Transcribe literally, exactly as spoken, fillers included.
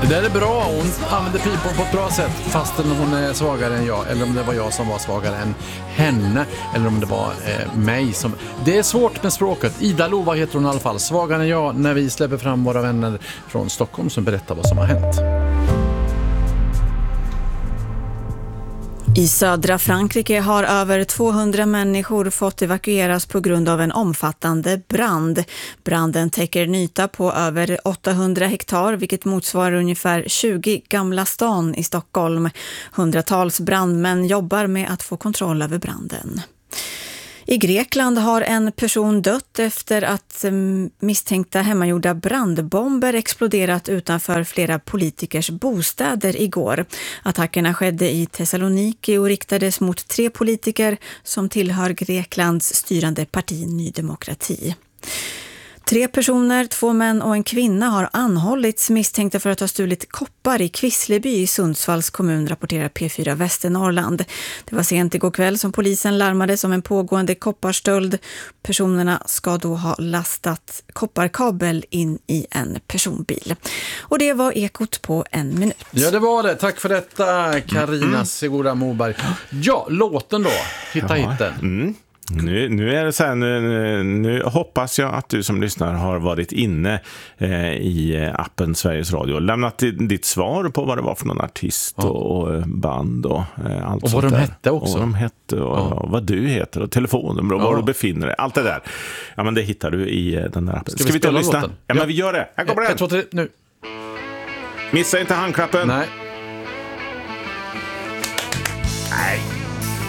Det där är bra, hon använder pipan på ett bra sätt fastän hon är svagare än jag, eller om det var jag som var svagare än henne, eller om det var eh, mig som... Det är svårt med språket. Ida Lova heter hon i alla fall, svagare än jag, när vi släpper fram våra vänner från Stockholm som berättar vad som har hänt. I södra Frankrike har över tvåhundra människor fått evakueras på grund av en omfattande brand. Branden täcker en yta på över åttahundra hektar, vilket motsvarar ungefär tjugo Gamla stan i Stockholm. Hundratals brandmän jobbar med att få kontroll över branden. I Grekland har en person dött efter att misstänkta hemmagjorda brandbomber exploderat utanför flera politikers bostäder igår. Attackerna skedde i Thessaloniki och riktades mot tre politiker som tillhör Greklands styrande parti Ny Demokrati. Tre personer, två män och en kvinna har anhållits misstänkta för att ha stulit koppar i Kvissleby i Sundsvalls kommun, rapporterar P fyra Västernorrland. Det var sent igår kväll som polisen larmades om en pågående kopparstöld. Personerna ska då ha lastat kopparkabel in i en personbil. Och det var Ekot på en minut. Ja, det var det. Tack för detta, Carina mm. Segura Moberg. Ja, låten då. Hitta ja. hitten. Mm. Nu, nu är det så här, nu, nu hoppas jag att du som lyssnar har varit inne eh, i appen Sveriges Radio och lämnat ditt svar på vad det var för någon artist ja. och, och band och eh, allt och vad de där. hette också. Och vad de hette och, ja. och vad du heter och telefonnummer och ja. var du befinner dig. Allt det där. Ja, men det hittar du i den där appen. Ska, Ska vi, vi ta och lyssna? Ja, ja, men vi gör det. Här kommer det. ett, två, tre, nu. Missa inte handklappen. Nej.